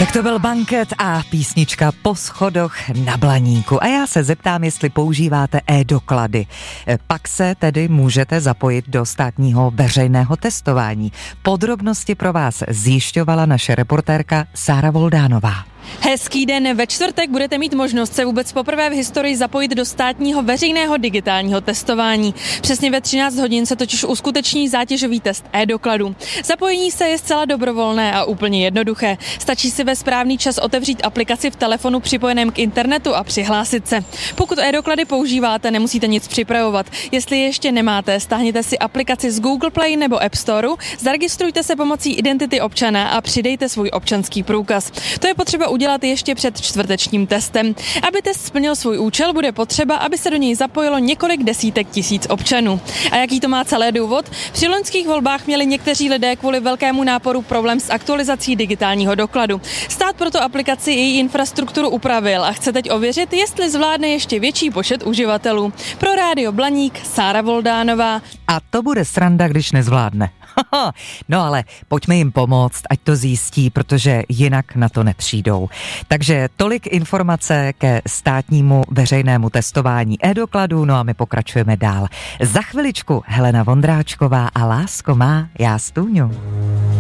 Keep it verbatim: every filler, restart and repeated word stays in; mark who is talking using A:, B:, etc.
A: Tak to byl Banket a písnička Po schodoch na Blaníku. A já se zeptám, jestli používáte e-doklady. Pak se tedy můžete zapojit do státního veřejného testování. Podrobnosti pro vás zjišťovala naše reportérka Sára Voldánová.
B: Hezký den, ve čtvrtek budete mít možnost se vůbec poprvé v historii zapojit do státního veřejného digitálního testování. Přesně ve třináct hodin se totiž uskuteční zátěžový test e-dokladu. Zapojení se je zcela dobrovolné a úplně jednoduché. Stačí si ve správný čas otevřít aplikaci v telefonu připojeném k internetu a přihlásit se. Pokud e-doklady používáte, nemusíte nic připravovat. Jestli ještě nemáte, stáhněte si aplikaci z Google Play nebo App Storeu, zaregistrujte se pomocí identity občana a přidejte svůj občanský průkaz. To je potřeba udělat ještě před čtvrtečním testem. Aby test splnil svůj účel, bude potřeba, aby se do něj zapojilo několik desítek tisíc občanů. A jaký to má celé důvod? Při loňských volbách měli někteří lidé kvůli velkému náporu problém s aktualizací digitálního dokladu. Stát proto aplikaci i její infrastrukturu upravil a chce teď ověřit, jestli zvládne ještě větší počet uživatelů. Pro Rádio Blaník Sára Voldánová.
A: A to bude sranda, když nezvládne. No ale pojďme jim pomoct, ať to zjistí, protože jinak na to nepřijdou. Takže tolik informace ke státnímu veřejnému testování e-dokladů, no a my pokračujeme dál. Za chviličku Helena Vondráčková a Lásko má, já stůňu.